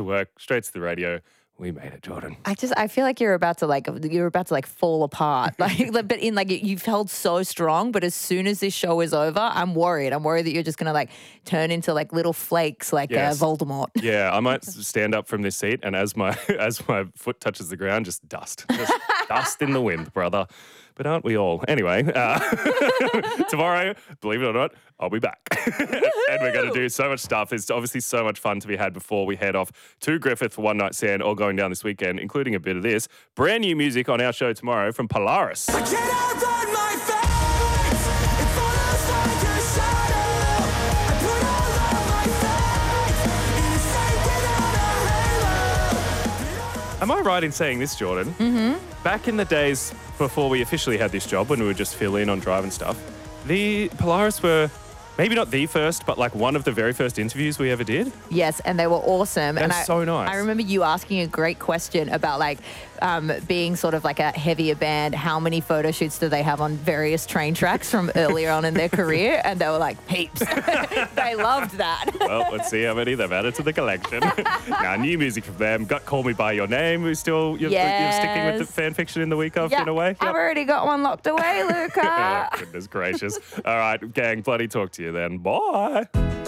work, straight to the radio. We made it, Jordan. I feel like you're about to fall apart. But you've held so strong. But as soon as this show is over, I'm worried. I'm worried that you're just gonna turn into little flakes, Voldemort. Yeah, I might stand up from this seat, and as my foot touches the ground, just dust in the wind, brother. But aren't we all? Anyway, tomorrow, believe it or not, I'll be back. And we're going to do so much stuff. There's obviously so much fun to be had before we head off to Griffith for one night stand, all going down this weekend, including a bit of this. Brand new music on our show tomorrow from Polaris. I can't outrun my face. It follows like a shadow. I put all of my faith in the same without a halo. Am I right in saying this, Jordan? Mm-hmm. Back in the days before we officially had this job, when we would just fill in on drive and stuff, the Polaris were maybe not the first, but one of the very first interviews we ever did. Yes, and they were awesome. They're so nice. I remember you asking a great question about being sort of a heavier band. How many photo shoots do they have on various train tracks from earlier on in their career? And they were like, heaps. They loved that. Well, let's see how many they've added to the collection. Now, new music from them. Got Call Me By Your Name. You're sticking with the fan fiction in the week of, in a way? Yep. I've already got one locked away, Luca. Oh, goodness gracious. All right, gang, bloody talk to you then. Bye.